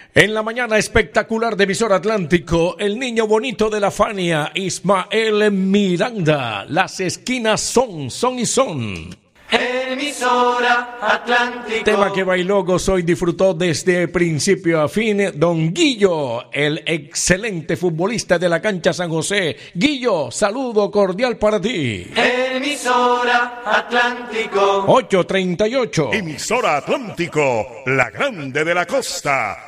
En la mañana espectacular de Emisora Atlántico, el niño bonito de la Fania, Ismael Miranda. Las esquinas son. Emisora Atlántico. Tema que bailó, gozó y disfrutó desde principio a fin Don Guillo, el excelente futbolista de la cancha San José. Guillo, saludo cordial para ti. Emisora Atlántico. 8:38. Emisora Atlántico, la grande de la costa.